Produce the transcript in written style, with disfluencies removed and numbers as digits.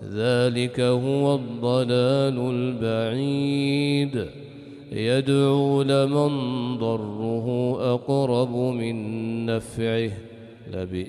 ذلك هو الضلال البعيد يدعو لمن ضره أقرب من نفعه